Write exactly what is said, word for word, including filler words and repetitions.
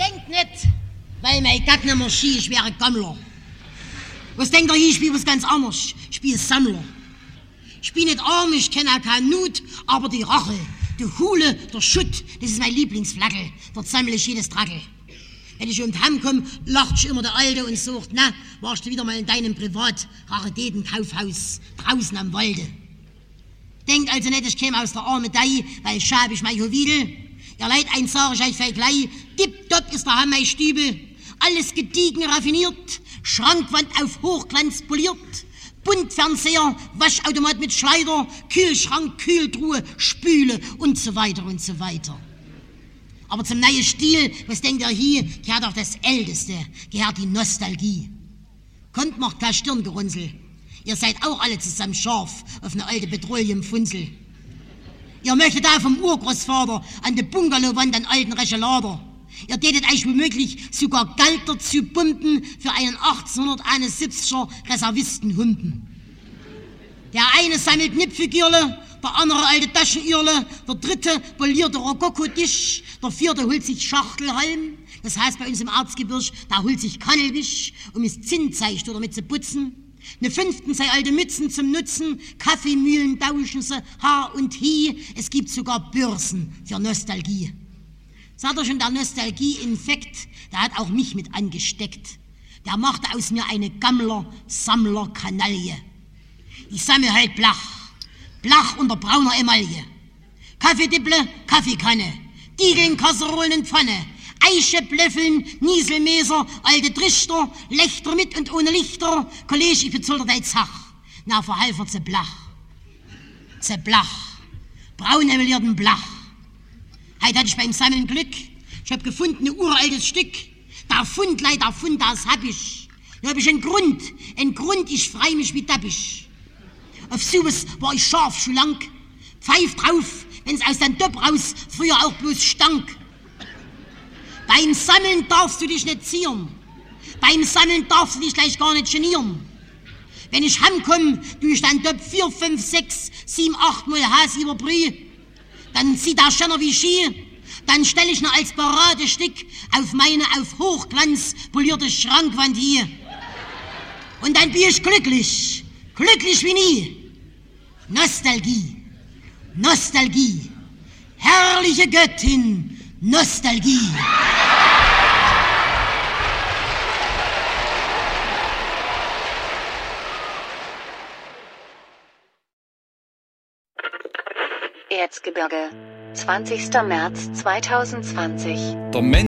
denkt nicht, weil mein Gatt nicht mehr schie, ich wäre Gammler. Was denkt ihr hier, ich spiele was ganz anderes. Ich spiele Sammler. Ich bin nicht arm, ich kenne auch keine Not, aber die Rache, die Hule, der Schutt, das ist mein Lieblingsflagge. Dort sammle ich jedes Trackel. Wenn ich um die Heim komme, lacht ich immer der Alte und sagt, na, warst du wieder mal in deinem Privat-Raritäten-Kaufhaus draußen am Walde. Denkt also nicht, ich käme aus der Armedei, weil schab ich mein Juwel. Ihr Leid, eins sag ich euch vielleicht gleich, tipptopp ist der Heim mein Stübel. Alles gediegen, raffiniert, Schrankwand auf Hochglanz poliert, Buntfernseher, Waschautomat mit Schleider, Kühlschrank, Kühltruhe, Spüle und so weiter und so weiter. Aber zum neuen Stil, was denkt ihr hier, gehört auch das Älteste, gehört die Nostalgie. Kommt, macht kein Stirngerunzel. Ihr seid auch alle zusammen scharf auf eine alte Petroleumfunzel. Ihr möchtet auch vom Urgroßvater an die Bungalowwand an alten Rechelader. Ihr tätet euch womöglich sogar Geld dazu pumpen für einen achtzehnhunderteinundsiebziger Reservistenhumpen. Der eine sammelt Nippfigürle, der andere alte Taschenirle, der dritte poliert der Rokoko-Tisch, der vierte holt sich Schachtelhalm, das heißt bei uns im Erzgebirge, da holt sich Kannelwisch, um es Zinnzeug oder mit zu putzen. Ne fünften sei alte Mützen zum Nutzen, Kaffeemühlen tauschen sie, Haar und Hie, es gibt sogar Börsen für Nostalgie. Sagt er schon, der Nostalgie-Infekt, der hat auch mich mit angesteckt. Der machte aus mir eine Gammler-Sammler-Kanaille. Ich sammle halt Blach, Blach unter brauner Emaille. Kaffeedipple, Kaffeekanne, Diegeln, Kasserollen und Pfanne, Eiche, Blöffeln, Nieselmeser, alte Trichter, Lächter mit und ohne Lichter, Kollege, ich bezoll dir dein Zach. Na, verhalfer ze Blach. Ze Blach. Braun emelierten Blach. Heute hatte ich beim Sammeln Glück. Ich hab gefunden, ein uraltes Stück. Der Fund, leider Fund, das hab ich. Da hab ich einen Grund, einen Grund, ich freu mich wie Tappich. Auf sowas war ich scharf, schon lang. Pfeif drauf, wenn's aus dem Topf raus früher auch bloß stank. Beim Sammeln darfst du dich nicht zieren. Beim Sammeln darfst du dich gleich gar nicht genieren. Wenn ich heimkomm, tu ich dann Topf vier, fünf, sechs, sieben, acht Mal Has über Brühe. Dann zieht der Schenner wie Ski. Dann stell ich noch als Paradestück auf meine auf Hochglanz polierte Schrankwand hier. Und dann bin ich glücklich. Glücklich wie nie. Nostalgie. Nostalgie. Herrliche Göttin. Nostalgie. Erzgebirge, zwanzigster März zweitausendzwanzig. Der Mensch